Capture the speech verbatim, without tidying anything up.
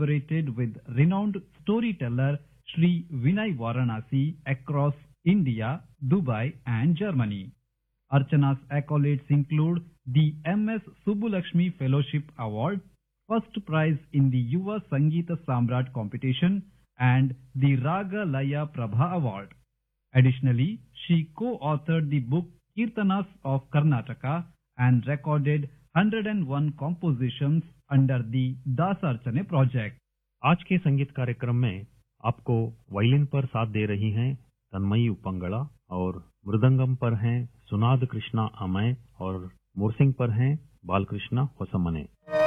collaborated with renowned storyteller Sri Vinay Varanasi across India, Dubai and Germany. Archana's accolades include the M S Subbulakshmi Fellowship Award, first prize in the Yuva Sangeeta Samrat competition, and the Raga Laya Prabha Award. Additionally, she co-authored the book Kirtanas of Karnataka and recorded one hundred one compositions under the Dasarchane project. आज के संगीत कार्यक्रम में आपको violin पर साथ दे रही हैं तन्मयी उपंगड़ा और मृदंगम पर हैं सुनाद कृष्णा अमय और मोरसिंग पर हैं बालकृष्णा होसमने।